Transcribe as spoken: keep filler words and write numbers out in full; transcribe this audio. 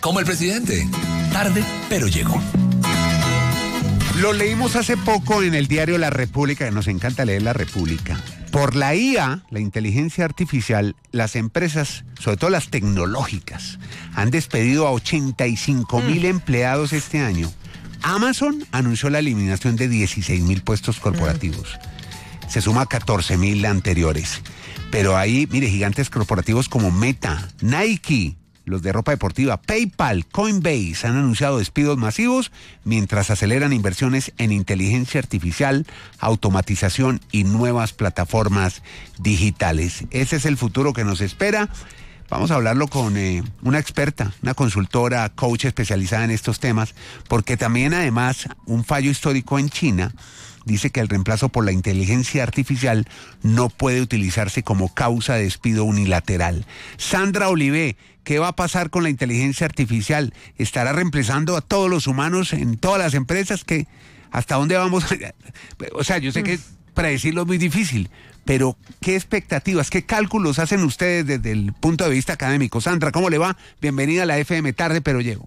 Como el presidente. Tarde, pero llegó. Lo leímos hace poco en el diario La República, que nos encanta leer La República. Por la I A, la inteligencia artificial, las empresas, sobre todo las tecnológicas, han despedido a ochenta y cinco mil empleados este año. Amazon anunció la eliminación de dieciséis mil puestos corporativos. Se suma a catorce mil anteriores. Pero ahí, mire, gigantes corporativos como Meta, Nike, los de ropa deportiva, PayPal, Coinbase han anunciado despidos masivos mientras aceleran inversiones en inteligencia artificial, automatización y nuevas plataformas digitales. Ese es el futuro que nos espera. Vamos a hablarlo con eh, una experta, una consultora, coach especializada en estos temas, porque también además un fallo histórico en China dice que el reemplazo por la inteligencia artificial no puede utilizarse como causa de despido unilateral. Sandra Olivé, ¿qué va a pasar con la inteligencia artificial? ¿Estará reemplazando a todos los humanos en todas las empresas? ¿Qué? ¿Hasta dónde vamos? O sea, yo sé que predecirlo es muy difícil, pero ¿qué expectativas, qué cálculos hacen ustedes desde el punto de vista académico? Sandra, ¿cómo le va? Bienvenida a la F M Tarde, pero llego.